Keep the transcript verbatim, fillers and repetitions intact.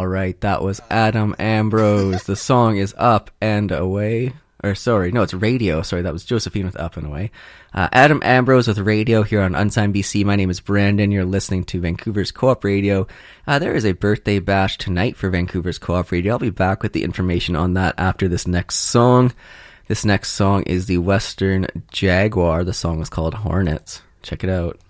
right, that was Adam Ambrose. The song is Up and Away. Or sorry, no, it's Radio. Sorry, that was Josephine with Up and Away. Uh, Adam Ambrose with Radio here on Unsigned B C. My name is Brandon. You're listening to Vancouver's Co-op Radio. Uh, there is a birthday bash tonight for Vancouver's Co-op Radio. I'll be back with the information on that after this next song. This next song is the Western Jaguar. The song is called Hornets. Check it out.